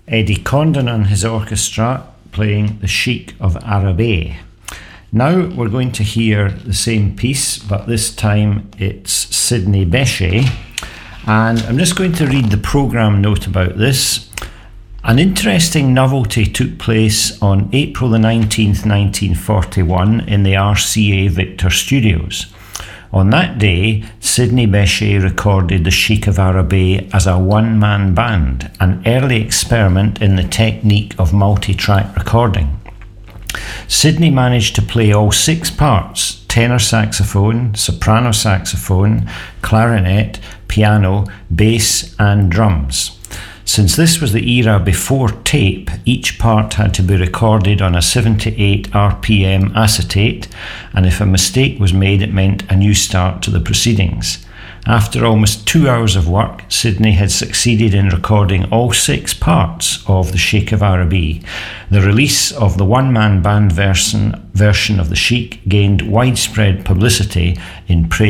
Eddie Condon and his orchestra playing The Sheik of Arabia. Now we're going to hear the same piece, but this time it's Sidney Bechet, and I'm just going to read the programme note about this. An interesting novelty took place on April the 19th, 1941 in the RCA Victor Studios. On that day, Sidney Bechet recorded The Sheik of Arabia as a one-man band, an early experiment in the technique of multi-track recording. Sidney managed to play all 6 parts: tenor saxophone, soprano saxophone, clarinet, piano, bass and drums. Since this was the era before tape, each part had to be recorded on a 78 RPM acetate, and if a mistake was made, it meant a new start to the proceedings. After almost 2 hours of work, Sidney had succeeded in recording all 6 parts of The Sheik of Arabia. The release of the one-man band version of The Sheik gained widespread publicity in praise